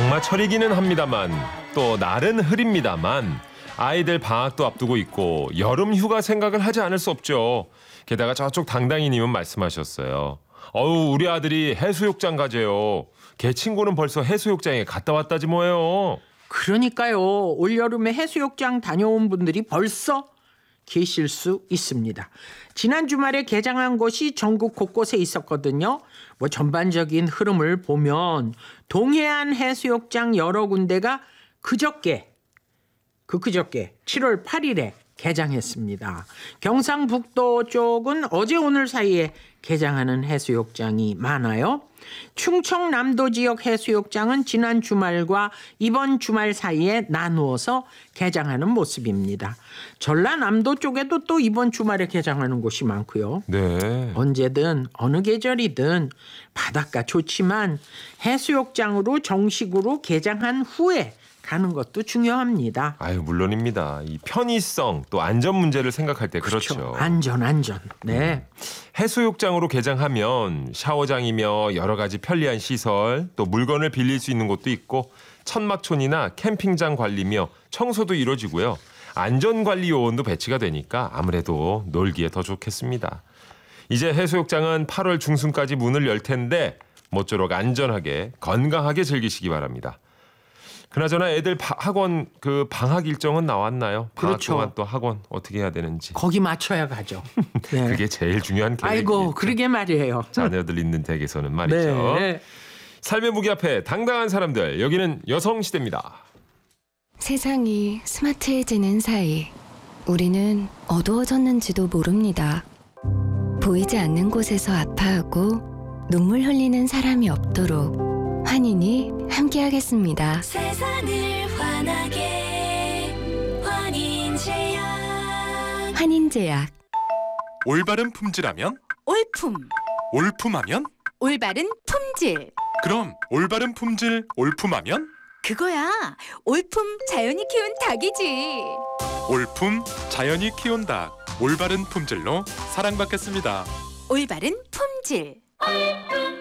장마철이기는 합니다만 또 날은 흐립니다만 아이들 방학도 앞두고 있고 여름 휴가 생각을 하지 않을 수 없죠. 게다가 저쪽 당당이님은 말씀하셨어요. 우리 아들이 해수욕장 가재요. 걔 친구는 벌써 해수욕장에 갔다 왔다지 뭐예요. 그러니까요. 올여름에 해수욕장 다녀온 분들이 벌써 계실 수 있습니다. 지난 주말에 개장한 곳이 전국 곳곳에 있었거든요. 전반적인 흐름을 보면 동해안 해수욕장 여러 군데가 그저께 7월 8일에 개장했습니다. 경상북도 쪽은 어제 오늘 사이에 개장하는 해수욕장이 많아요. 충청남도 지역 해수욕장은 지난 주말과 이번 주말 사이에 나누어서 개장하는 모습입니다. 전라남도 쪽에도 또 이번 주말에 개장하는 곳이 많고요. 네. 언제든 어느 계절이든 바닷가 좋지만 해수욕장으로 정식으로 개장한 후에 가는 것도 중요합니다. 물론입니다. 이 편의성 또 안전 문제를 생각할 때 그렇죠. 안전. 네. 해수욕장으로 개장하면 샤워장이며 여러 가지 편리한 시설 또 물건을 빌릴 수 있는 곳도 있고 천막촌이나 캠핑장 관리며 청소도 이루어지고요. 안전관리 요원도 배치가 되니까 아무래도 놀기에 더 좋겠습니다. 이제 해수욕장은 8월 중순까지 문을 열 텐데 모쪼록 안전하게 건강하게 즐기시기 바랍니다. 그나저나 애들 학원 방학 일정은 나왔나요? 방학 그렇죠. 동안 또 학원 어떻게 해야 되는지. 거기 맞춰야 가죠. 네. 그게 제일 중요한 계획이죠. 그러게 말이에요. 자녀들 있는 댁에서는 말이죠. 네. 삶의 무기 앞에 당당한 사람들, 여기는 여성시대입니다. 세상이 스마트해지는 사이 우리는 어두워졌는지도 모릅니다. 보이지 않는 곳에서 아파하고 눈물 흘리는 사람이 없도록 환인이 함께하겠습니다. 세상을 환하게 환인제약. 환인제약. 올바른 품질하면? 올품. 올품하면? 올바른 품질. 그럼 올바른 품질 올품하면? 그거야. 올품 자연이 키운 닭이지. 올품 자연이 키운 닭. 올바른 품질로 사랑받겠습니다. 올바른 품질.